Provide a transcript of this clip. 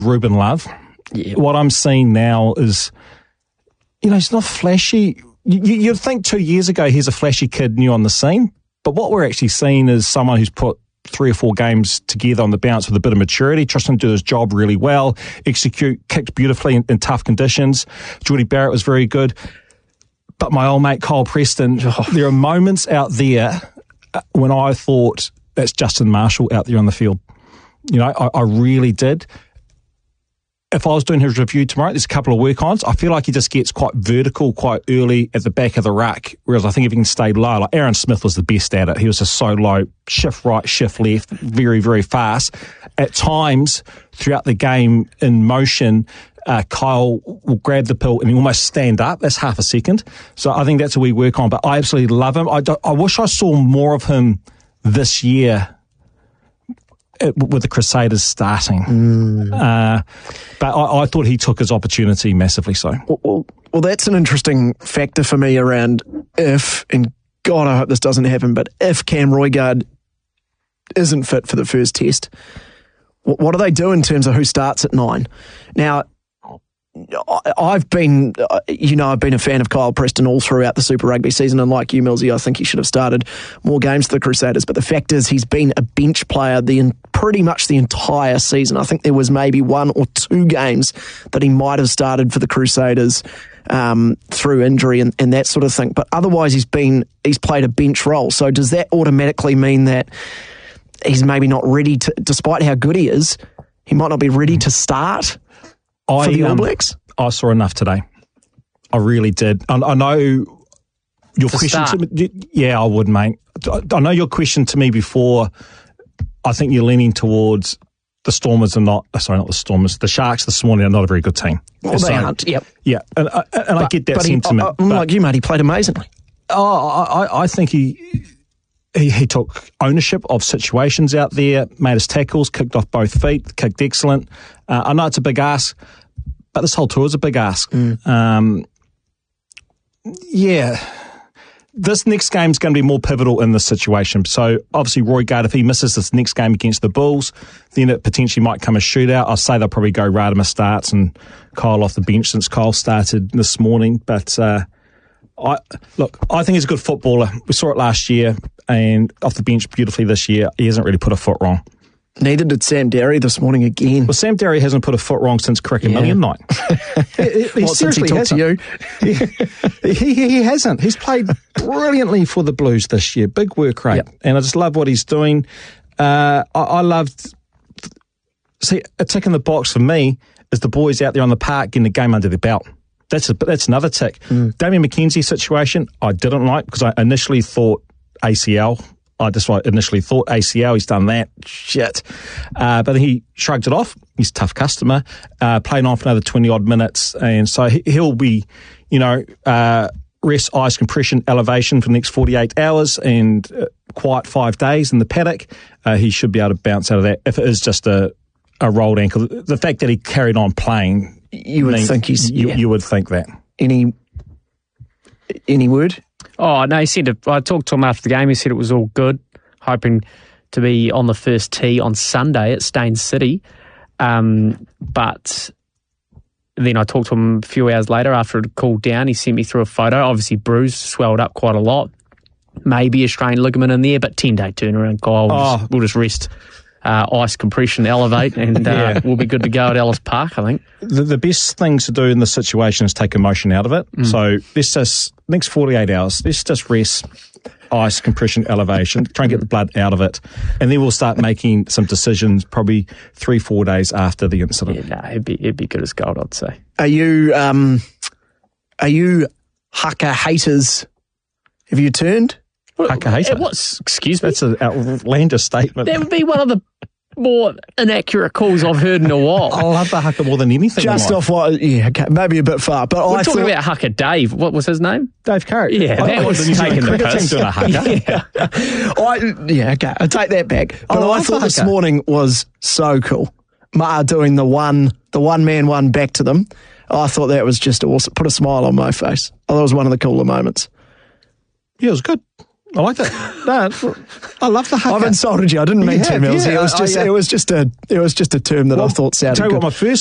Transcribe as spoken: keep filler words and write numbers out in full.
Ruben Love. Yeah. What I'm seeing now is, you know, he's not flashy. You, you'd think two years ago he's a flashy kid new on the scene, but what we're actually seeing is someone who's put three or four games together on the bounce with a bit of maturity, trusting to do his job really well, execute, kicked beautifully in, in tough conditions. Jordy Barrett was very good. But my old mate Kyle Preston, oh. there are moments out there when I thought that's Justin Marshall out there on the field. You know, I, I really did. If I was doing his review tomorrow, there's a couple of work-ons. I feel like he just gets quite vertical quite early at the back of the ruck, whereas I think if he can stay low, like Aaron Smith was the best at it. He was just so low, shift right, shift left, very, very fast. At times, throughout the game in motion, uh, Kyle will grab the pill and he almost stand up. That's half a second. So I think that's what we work on. But I absolutely love him. I, I wish I saw more of him this year with the Crusaders starting. Mm. Uh, but I, I thought he took his opportunity massively so. Well, well, well, that's an interesting factor for me around if, and God, I hope this doesn't happen, but if Cam Roigard isn't fit for the first test, what, what do they do in terms of who starts at nine? Now, I've been, you know, I've been a fan of Kyle Preston all throughout the Super Rugby season, and like you, Millsy, I think he should have started more games for the Crusaders. But the fact is, he's been a bench player the pretty much the entire season. I think there was maybe one or two games that he might have started for the Crusaders um, through injury and, and that sort of thing. But otherwise, he's been he's played a bench role. So does that automatically mean that he's maybe not ready to, despite how good he is, he might not be ready to start? I, for the All um, Blacks? I saw enough today. I really did. I, I know your to question start. to me. Yeah, I would, mate. I, I know your question to me before. I think you're leaning towards the Stormers are not. Sorry, not the Stormers. The Sharks this morning are not a very good team. Well, so, they aren't. Yep. Yeah, and, and but, I get that but sentiment. He, I, I'm but, like you, mate. He played amazingly. Oh, I, I think he. He, he took ownership of situations out there, made his tackles, kicked off both feet, kicked excellent. Uh, I know it's a big ask, but this whole tour is a big ask. Mm. Um, yeah, this next game is going to be more pivotal in this situation. So obviously Roigard, if he misses this next game against the Bulls, then it potentially might come a shootout. I'll say they'll probably go Radama starts and Kyle off the bench since Kyle started this morning. But uh, I look, I think he's a good footballer. We saw it last year and off the bench beautifully this year. He hasn't really put a foot wrong. Neither did Sam Derry this morning again. Well, Sam Derry hasn't put a foot wrong since Cricket yeah. Million Night. he, he what, seriously since he hasn't. To you? he, he, he hasn't. He's played brilliantly for the Blues this year. Big work rate. Yep. And I just love what he's doing. Uh, I, I loved... See, a tick in the box for me is the boys out there on the park getting the game under their belt. That's a, that's another tick. Mm. Damian McKenzie situation, I didn't like because I initially thought A C L. I just initially thought A C L, he's done that. Shit. Uh, but he shrugged it off. He's a tough customer. Uh, playing on for another twenty-odd minutes. And so he, he'll be, you know, uh, rest, ice compression, elevation for the next forty-eight hours and uh, quiet five days in the paddock. Uh, he should be able to bounce out of that if it is just a, a rolled ankle. The fact that he carried on playing... You would means, think he's... You, yeah. you would think that. Any, any word? Oh, no, he said, it, I talked to him after the game, he said it was all good, hoping to be on the first tee on Sunday at Staines City. Um, but then I talked to him a few hours later after it had cooled down. He sent me through a photo, obviously bruised, swelled up quite a lot. Maybe a strained ligament in there, but ten-day turnaround, Kyle. We'll, oh. just, we'll just rest. Uh, ice compression, elevate, and uh, yeah. we'll be good to go at Ellis Park, I think. The, the best thing to do in this situation is take emotion out of it. Mm. So let's just, next forty-eight hours, let's just rest, ice, compression, elevation, try and get the blood out of it. And then we'll start making some decisions probably three, four days after the incident. Yeah, no, it'd be, it'd be good as gold, I'd say. Are you, um, are you Haka haters? Have you turned? Haka hater? What's, excuse me? That's an outlandish statement. That would be one of the more inaccurate calls I've heard in a while. I love the Haka more than anything. Just off what, yeah, okay, maybe a bit far. But We're I talking thought, about Haka Dave. What was his name? Dave Carrick. Yeah, I that was taking the piss. doing a Haka. Yeah. I, yeah, okay, I take that back. But I I, love thought the this Haka. morning was so cool. Ma doing the one, the one man, one back to them. I thought that was just awesome. Put a smile on my face. I thought it was one of the cooler moments. Yeah, it was good. I like that. No, I love the haka. I've insulted you. I didn't mean You to, have, Millsy. yeah. It was I- just I, uh, it was just a it was just a term that I thought sounded Tell you good. what, my first